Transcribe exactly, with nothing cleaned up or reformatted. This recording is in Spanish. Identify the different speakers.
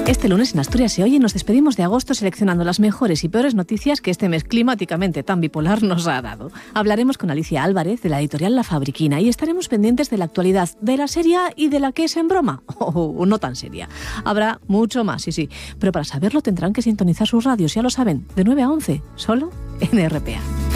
Speaker 1: Este lunes en Asturias se oye y nos despedimos de agosto seleccionando las mejores y peores noticias que este mes climáticamente tan bipolar nos ha dado. Hablaremos con Alicia Álvarez de la editorial La Fabriquina y estaremos pendientes de la actualidad, de la seria y de la que es en broma, o no tan seria. Habrá mucho más, sí, sí, pero para saberlo tendrán que sintonizar sus radios, ya lo saben, de nueve a once, solo en R P A.